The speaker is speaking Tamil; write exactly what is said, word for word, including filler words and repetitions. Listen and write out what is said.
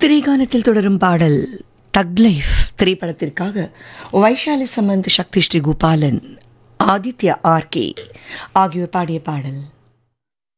திரைகானத்தில் தொடரும் பாடல் தக் லைஃப் திரைப்படத்திற்காக வைஷாலி சமந்த், சக்தி ஸ்ரீ கோபாலன், ஆதித்யா ஆர்கே ஆகியோர் பாடிய பாடல்.